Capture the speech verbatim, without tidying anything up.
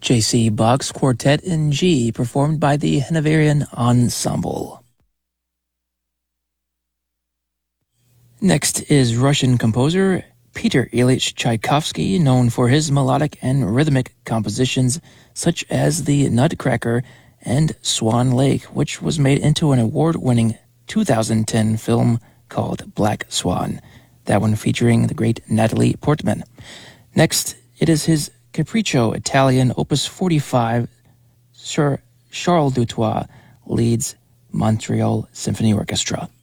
J C. Bach's Quartet in G, performed by the Hanoverian Ensemble. Next is Russian composer Peter Ilyich Tchaikovsky, known for his melodic and rhythmic compositions such as The Nutcracker and Swan Lake, which was made into an award-winning two thousand ten film called Black Swan, that one featuring the great Natalie Portman. Next, it is his Capriccio Italian Opus forty-five, Sir Charles Dutoit leads Montreal Symphony Orchestra.